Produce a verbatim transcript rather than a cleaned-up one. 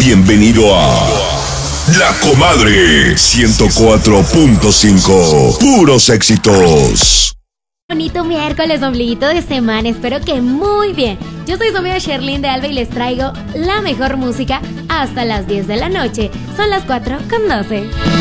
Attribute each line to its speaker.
Speaker 1: Bienvenido a La Comadre ciento cuatro punto cinco. Puros éxitos.
Speaker 2: Bonito miércoles, ombliguito de semana, espero que muy bien. Yo soy su amiga Sherlyn de Alba y les traigo la mejor música hasta las diez de la noche. Son las cuatro con doce.